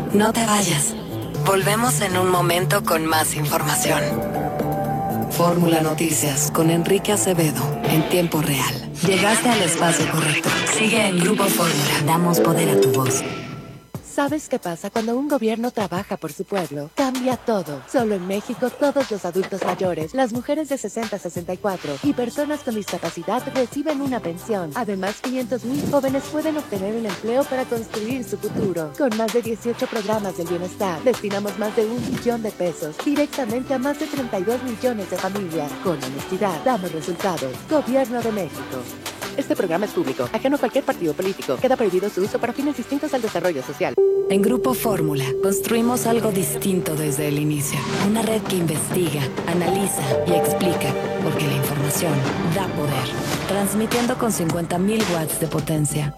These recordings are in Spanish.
No te vayas. Volvemos en un momento con más información. Fórmula Noticias con Enrique Acevedo en tiempo real. Llegaste al espacio correcto. Sigue en Grupo Fórmula. Damos poder a tu voz. ¿Sabes qué pasa cuando un gobierno trabaja por su pueblo? Cambia todo. Solo en México, todos los adultos mayores, las mujeres de 60 a 64 y personas con discapacidad reciben una pensión. Además, 500,000 jóvenes pueden obtener un empleo para construir su futuro. Con más de 18 programas del bienestar, destinamos más de 1 billón de pesos directamente a más de 32 millones de familias. Con honestidad, damos resultados. Gobierno de México. Este programa es público, ajeno a cualquier partido político. Queda prohibido su uso para fines distintos al desarrollo social. En Grupo Fórmula, construimos algo distinto desde el inicio. Una red que investiga, analiza y explica, porque la información da poder. Transmitiendo con 50,000 watts de potencia.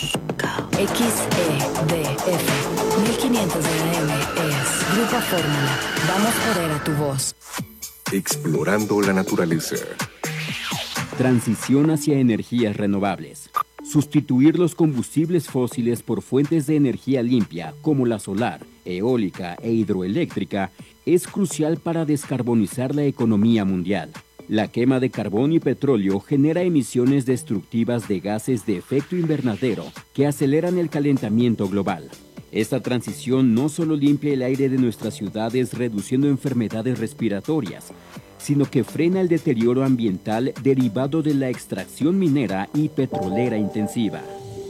XEDF 1500 de AM es Grupo Fórmula. Damos poder a tu voz. Explorando la naturaleza. Transición hacia energías renovables. Sustituir los combustibles fósiles por fuentes de energía limpia como la solar, eólica e hidroeléctrica es crucial para descarbonizar la economía mundial. La quema de carbón y petróleo genera emisiones destructivas de gases de efecto invernadero que aceleran el calentamiento global. Esta transición no solo limpia el aire de nuestras ciudades reduciendo enfermedades respiratorias, sino que frena el deterioro ambiental derivado de la extracción minera y petrolera intensiva.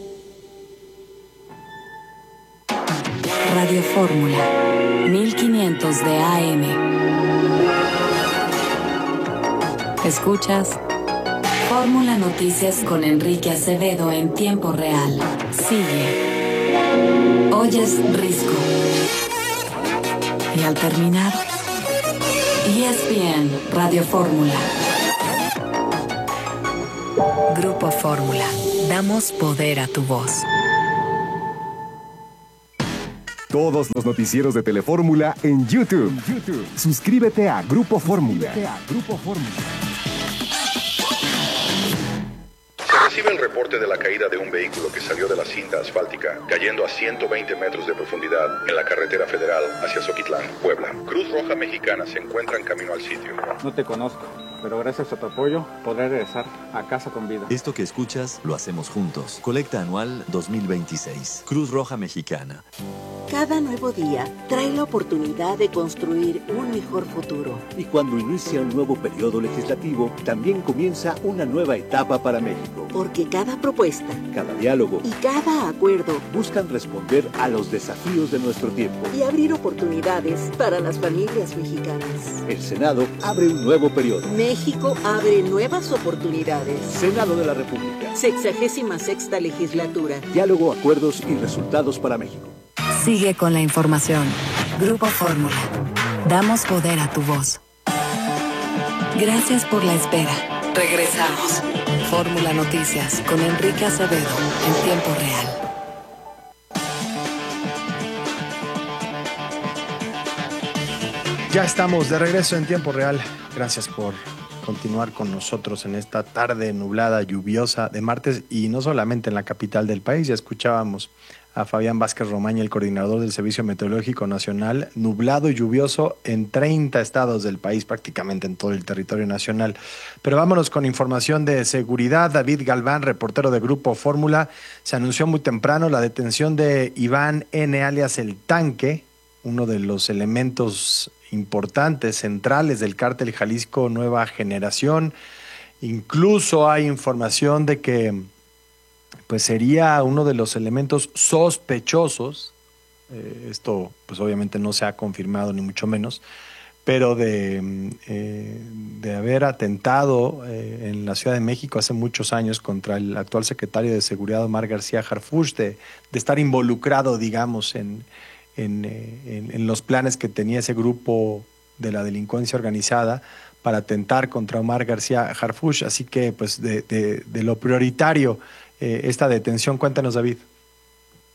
Radio Fórmula 1500 de AM. Escuchas Fórmula Noticias con Enrique Acevedo en tiempo real. Sigue. Oyes Risco. Y al terminar, ESPN Radio Fórmula. Grupo Fórmula. Damos poder a tu voz. Todos los noticieros de Telefórmula en YouTube. Suscríbete a Grupo Fórmula. Recibe el reporte de la caída de un vehículo que salió de la cinta asfáltica, cayendo a 120 metros de profundidad en la carretera federal hacia Zoquitlán, Puebla. Cruz Roja Mexicana se encuentra en camino al sitio. No te conozco, pero gracias a tu apoyo podré regresar a casa con vida. Esto que escuchas lo hacemos juntos. Colecta anual 2026. Cruz Roja Mexicana. Cada nuevo día trae la oportunidad de construir un mejor futuro. Y cuando inicia un nuevo periodo legislativo, también comienza una nueva etapa para México. Porque cada propuesta, cada diálogo y cada acuerdo buscan responder a los desafíos de nuestro tiempo y abrir oportunidades para las familias mexicanas. El Senado abre un nuevo periodo. México abre nuevas oportunidades. Senado de la República. 66ª legislatura. Diálogo, acuerdos y resultados para México. Sigue con la información. Grupo Fórmula. Damos poder a tu voz. Gracias por la espera. Regresamos. Fórmula Noticias con Enrique Acevedo en tiempo real. Ya estamos de regreso en tiempo real. Gracias por continuar con nosotros en esta tarde nublada, lluviosa de martes, y no solamente en la capital del país. Ya escuchábamos a Fabián Vázquez Romaña, el coordinador del Servicio Meteorológico Nacional, nublado y lluvioso en 30 estados del país, prácticamente en todo el territorio nacional. Pero vámonos con información de seguridad. David Galván, reportero de Grupo Fórmula, se anunció muy temprano la detención de Iván N., alias El Tanque, uno de los elementos importantes, centrales del cártel Jalisco Nueva Generación. Incluso hay información de que pues sería uno de los elementos sospechosos, esto pues obviamente no se ha confirmado ni mucho menos, pero de haber atentado en la Ciudad de México hace muchos años contra el actual secretario de Seguridad, Omar García Harfuch, de estar involucrado, digamos, en los planes que tenía ese grupo de la delincuencia organizada para atentar contra Omar García Harfuch. Así que pues de lo prioritario esta detención. Cuéntanos, David.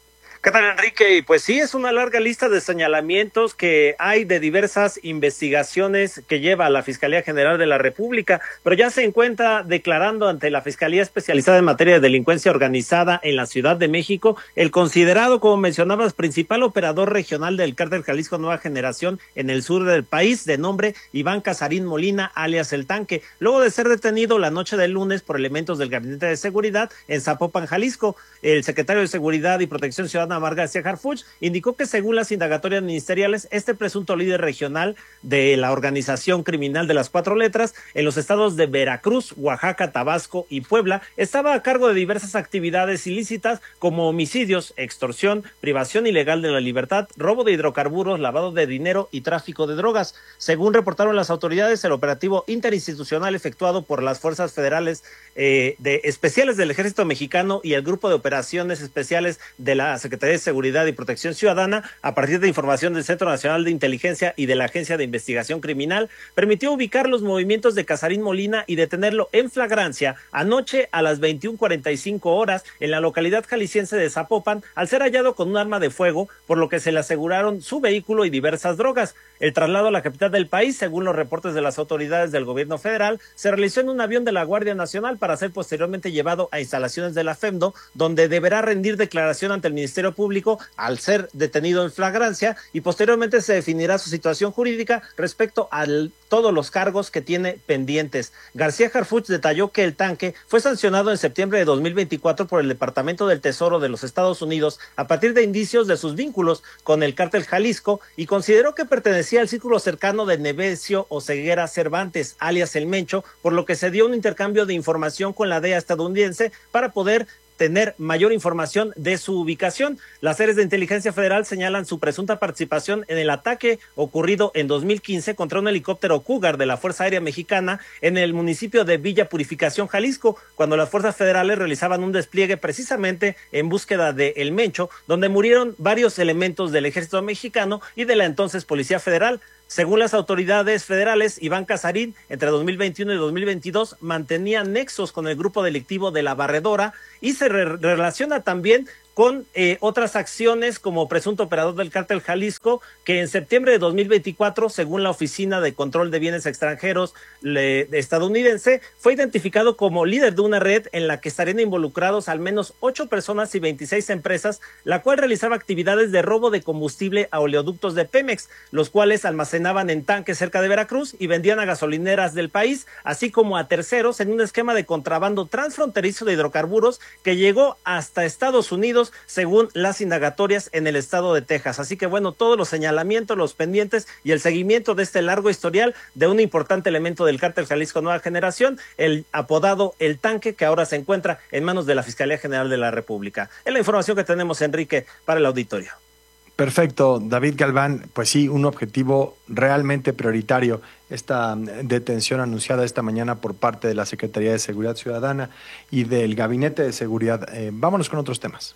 ¿Qué tal, Enrique? Y pues sí, es una larga lista de señalamientos que hay de diversas investigaciones que lleva la Fiscalía General de la República, pero ya se encuentra declarando ante la Fiscalía Especializada en Materia de Delincuencia Organizada en la Ciudad de México el considerado, como mencionabas, principal operador regional del Cártel Jalisco Nueva Generación en el sur del país, de nombre Iván Casarín Molina, alias El Tanque, luego de ser detenido la noche del lunes por elementos del Gabinete de Seguridad en Zapopan, Jalisco. El secretario de Seguridad y Protección Ciudadana, Omar García Harfuch, indicó que según las indagatorias ministeriales, este presunto líder regional de la organización criminal de las 4 letras en los estados de Veracruz, Oaxaca, Tabasco y Puebla estaba a cargo de diversas actividades ilícitas como homicidios, extorsión, privación ilegal de la libertad, robo de hidrocarburos, lavado de dinero y tráfico de drogas. Según reportaron las autoridades, el operativo interinstitucional efectuado por las fuerzas federales de especiales del Ejército Mexicano y el Grupo de Operaciones Especiales de la Secretaría de Seguridad y Protección Ciudadana, a partir de información del Centro Nacional de Inteligencia y de la Agencia de Investigación Criminal, permitió ubicar los movimientos de Casarín Molina y detenerlo en flagrancia anoche a las 21:45 horas en la localidad jalisciense de Zapopan, al ser hallado con un arma de fuego, por lo que se le aseguraron su vehículo y diversas drogas. El traslado a la capital del país, según los reportes de las autoridades del gobierno federal, se realizó en un avión de la Guardia Nacional para ser posteriormente llevado a instalaciones de la FEMDO, donde deberá rendir declaración ante el Ministerio Público al ser detenido en flagrancia, y posteriormente se definirá su situación jurídica respecto a todos los cargos que tiene pendientes. García Harfuch detalló que El Tanque fue sancionado en septiembre de 2024 por el Departamento del Tesoro de los Estados Unidos a partir de indicios de sus vínculos con el Cártel Jalisco, y consideró que pertenecía al círculo cercano de Nemesio Oseguera Cervantes, alias El Mencho, por lo que se dio un intercambio de información con la DEA estadounidense para poder tener mayor información de su ubicación. Las áreas de inteligencia federal señalan su presunta participación en el ataque ocurrido en 2015 contra un helicóptero Cougar de la Fuerza Aérea Mexicana en el municipio de Villa Purificación, Jalisco, cuando las fuerzas federales realizaban un despliegue precisamente en búsqueda de El Mencho, donde murieron varios elementos del ejército mexicano y de la entonces Policía Federal. Según las autoridades federales, Iván Casarín, entre 2021 y 2022, mantenía nexos con el grupo delictivo de La Barredora y se relaciona también con otras acciones como presunto operador del Cártel Jalisco, que en septiembre de 2024, según la Oficina de Control de Bienes Extranjeros estadounidense, fue identificado como líder de una red en la que estarían involucrados al menos 8 personas y 26 empresas, la cual realizaba actividades de robo de combustible a oleoductos de Pemex, los cuales almacenaban en tanques cerca de Veracruz y vendían a gasolineras del país, así como a terceros, en un esquema de contrabando transfronterizo de hidrocarburos que llegó hasta Estados Unidos, según las indagatorias en el estado de Texas. Así que bueno, todos los señalamientos, los pendientes y el seguimiento de este largo historial de un importante elemento del Cártel Jalisco Nueva Generación, el apodado El Tanque, que ahora se encuentra en manos de la Fiscalía General de la República. Es la información que tenemos, Enrique, para el auditorio. Perfecto, David Galván. Pues sí, un objetivo realmente prioritario, esta detención anunciada esta mañana por parte de la Secretaría de Seguridad Ciudadana y del Gabinete de Seguridad. Vámonos con otros temas.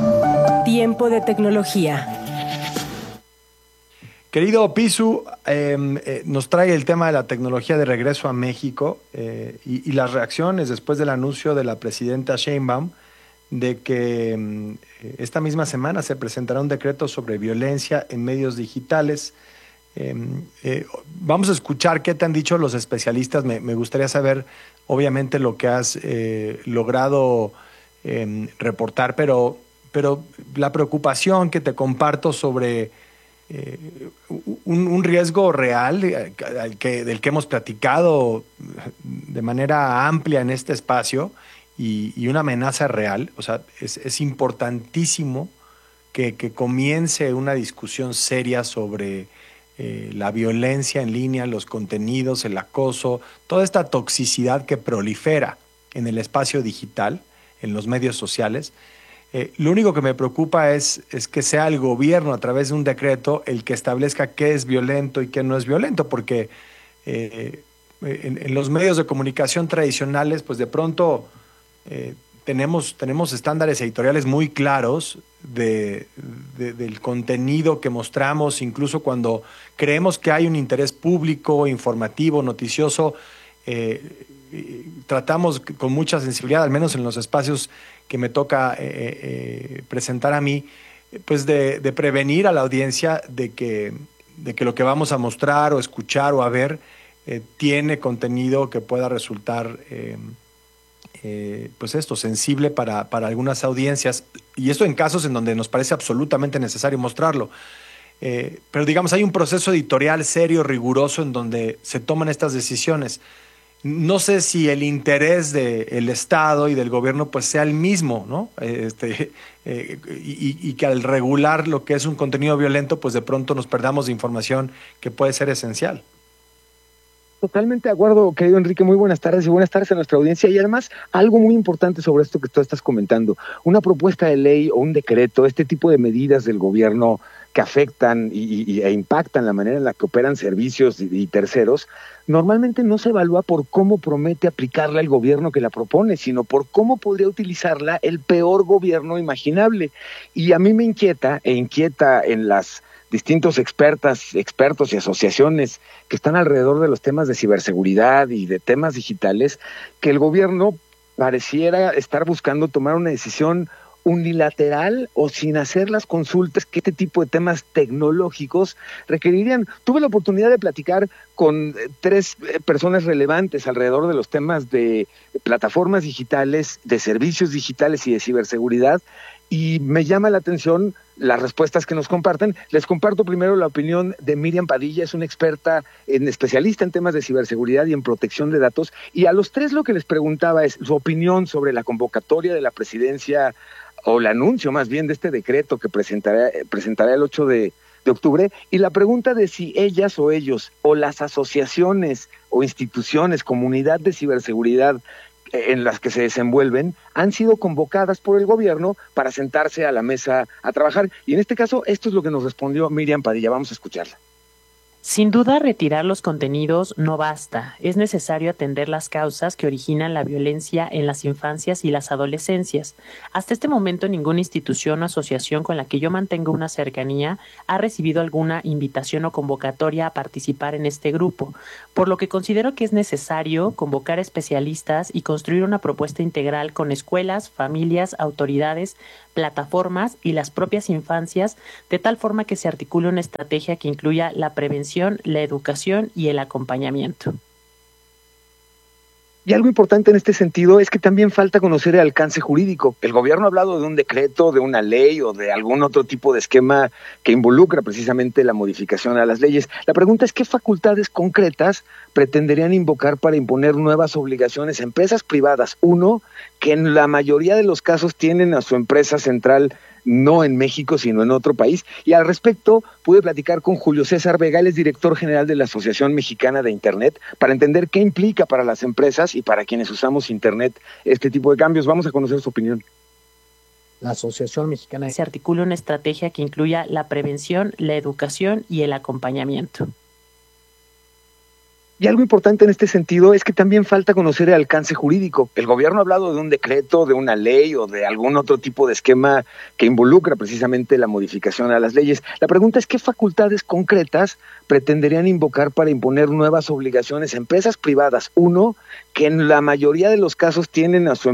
Tiempo de tecnología. Querido Pisu, nos trae el tema de la tecnología de regreso a México y las reacciones después del anuncio de la presidenta Sheinbaum de que esta misma semana se presentará un decreto sobre violencia en medios digitales. Vamos a escuchar qué te han dicho los especialistas. Me gustaría saber, obviamente, lo que has logrado reportar, pero la preocupación que te comparto sobre un riesgo real del que hemos platicado de manera amplia en este espacio, y una amenaza real. O sea, es importantísimo que comience una discusión seria sobre la violencia en línea, los contenidos, el acoso, toda esta toxicidad que prolifera en el espacio digital, en los medios sociales. Lo único que me preocupa es que sea el gobierno, a través de un decreto, el que establezca qué es violento y qué no es violento, porque en los medios de comunicación tradicionales, pues de pronto tenemos estándares editoriales muy claros del contenido que mostramos, incluso cuando creemos que hay un interés público, informativo, noticioso. Tratamos con mucha sensibilidad, al menos en los espacios que me toca presentar a mí, pues de prevenir a la audiencia de que lo que vamos a mostrar o escuchar o a ver tiene contenido que pueda resultar pues sensible para algunas audiencias, y esto en casos en donde nos parece absolutamente necesario mostrarlo. Pero digamos, hay un proceso editorial serio, riguroso, en donde se toman estas decisiones. No sé si el interés del Estado y del gobierno pues sea el mismo, ¿no? Y que al regular lo que es un contenido violento, pues de pronto nos perdamos de información que puede ser esencial. Totalmente de acuerdo, querido Enrique. Muy buenas tardes y buenas tardes a nuestra audiencia. Y además, algo muy importante sobre esto que tú estás comentando. Una propuesta de ley o un decreto, este tipo de medidas del gobierno que afectan e impactan la manera en la que operan servicios y terceros, normalmente no se evalúa por cómo promete aplicarla el gobierno que la propone, sino por cómo podría utilizarla el peor gobierno imaginable. Y a mí me inquieta en las distintos expertos y asociaciones que están alrededor de los temas de ciberseguridad y de temas digitales, que el gobierno pareciera estar buscando tomar una decisión unilateral o sin hacer las consultas que este tipo de temas tecnológicos requerirían. Tuve la oportunidad de platicar con 3 personas relevantes alrededor de los temas de plataformas digitales, de servicios digitales y de ciberseguridad, y me llama la atención las respuestas que nos comparten. Les comparto primero la opinión de Miriam Padilla, es una experta especialista en temas de ciberseguridad y en protección de datos, y a los 3 lo que les preguntaba es su opinión sobre la convocatoria de la presidencia, o el anuncio más bien de este decreto que presentará el 8 de octubre, y la pregunta de si ellas o ellos, o las asociaciones o instituciones, comunidad de ciberseguridad en las que se desenvuelven, han sido convocadas por el gobierno para sentarse a la mesa a trabajar. Y en este caso, esto es lo que nos respondió Miriam Padilla. Vamos a escucharla. Sin duda, retirar los contenidos no basta. Es necesario atender las causas que originan la violencia en las infancias y las adolescencias. Hasta este momento, ninguna institución o asociación con la que yo mantengo una cercanía ha recibido alguna invitación o convocatoria a participar en este grupo, por lo que considero que es necesario convocar especialistas y construir una propuesta integral con escuelas, familias, autoridades, plataformas y las propias infancias, de tal forma que se articule una estrategia que incluya la prevención, la educación y el acompañamiento. Y algo importante en este sentido es que también falta conocer el alcance jurídico. El gobierno ha hablado de un decreto, de una ley o de algún otro tipo de esquema que involucra precisamente la modificación a las leyes. La pregunta es qué facultades concretas pretenderían invocar para imponer nuevas obligaciones a empresas privadas. Uno, que en la mayoría de los casos tienen a su empresa central no en México, sino en otro país. Y al respecto, pude platicar con Julio César Vega, él es director general de la Asociación Mexicana de Internet, para entender qué implica para las empresas y para quienes usamos Internet este tipo de cambios. Vamos a conocer su opinión. La Asociación Mexicana se articula una estrategia que incluya la prevención, la educación y el acompañamiento. Y algo importante en este sentido es que también falta conocer el alcance jurídico. El gobierno ha hablado de un decreto, de una ley o de algún otro tipo de esquema que involucra precisamente la modificación a las leyes. La pregunta es qué facultades concretas pretenderían invocar para imponer nuevas obligaciones a empresas privadas. Uno, que en la mayoría de los casos tienen a su